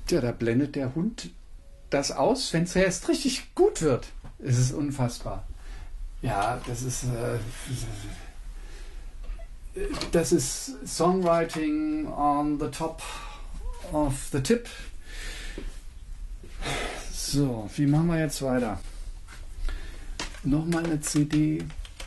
Ja, da blendet der Hund das aus, wenn es erst richtig gut wird. Es ist unfassbar. Ja, das ist Songwriting on the top of the tip. So, wie machen wir jetzt weiter? Nochmal eine CD.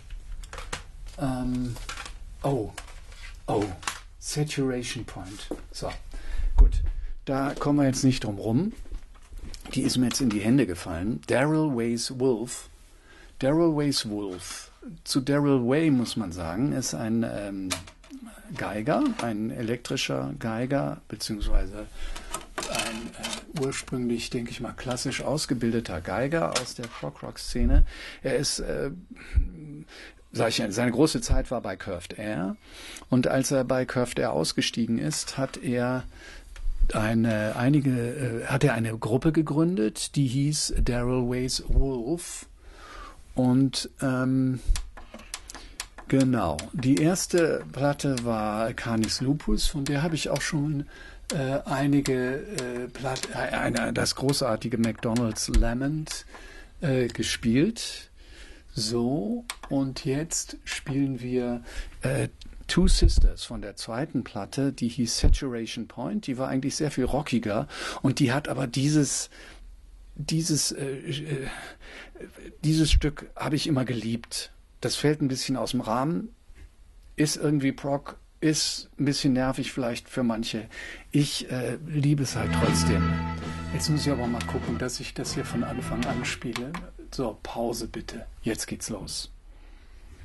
Saturation Point. So, gut. Da kommen wir jetzt nicht drum rum. Die ist mir jetzt in die Hände gefallen. Daryl Way's Wolf. Daryl Way's Wolf. Zu Daryl Way muss man sagen, ist ein Geiger, ein elektrischer Geiger, beziehungsweise ein ursprünglich, denke ich mal, klassisch ausgebildeter Geiger aus der Prog-Rock-Szene. Er ist, seine große Zeit war bei Curved Air, und als er bei Curved Air ausgestiegen ist, hat er eine Gruppe gegründet, die hieß Daryl Way's Wolf. Und genau, die erste Platte war Canis Lupus, von der habe ich auch schon das großartige McDonald's Lament gespielt. So, und jetzt spielen wir Two Sisters von der zweiten Platte, die hieß Saturation Point. Die war eigentlich sehr viel rockiger, und die hat aber dieses Stück habe ich immer geliebt. Das fällt ein bisschen aus dem Rahmen, ist irgendwie Prog, ist ein bisschen nervig vielleicht für manche. Ich liebe es halt trotzdem. Jetzt muss ich aber mal gucken, dass ich das hier von Anfang an spiele. So, Pause bitte. Jetzt geht's los.